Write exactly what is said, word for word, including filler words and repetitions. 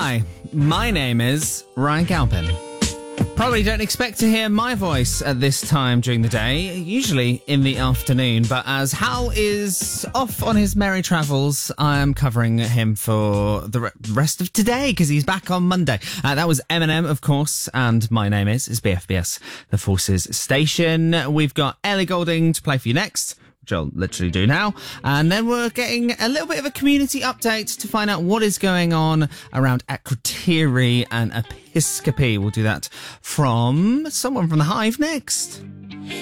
Hi, my name is Ryan Galpin. Probably don't expect to hear my voice at this time during the day, usually in the afternoon, but as Hal is off on his merry travels, I am covering him for the re- rest of today because he's back on Monday. Uh, that was Eminem, of course, and my name is, is B F B S, the Forces Station. We've got Ellie Goulding to play for you next, which I'll literally do now. And then we're getting a little bit of a community update to find out what is going on around Akrotiri and Episcopi. We'll do that from someone from the Hive next.